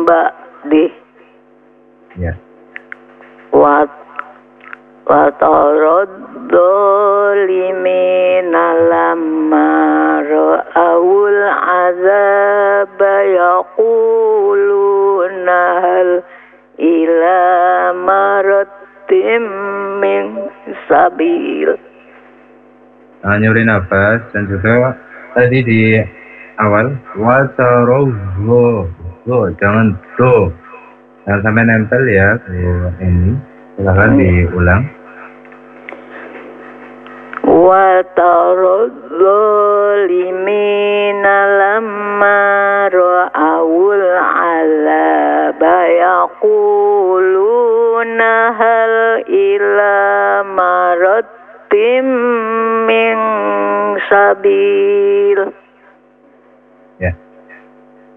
ba'di. Ya. Wa tarad dhalimina lamma ra'awul azaba yaquluna hal ila maratim min sabil. Nyuri nafas dan juga tadi di awal watarozo jangan do, jangan sampai nempel ya ini. Silahkan diulang. Wa tarad dhalimina lamma ra'awul azaba yaquluna hal ila maratim min sabil.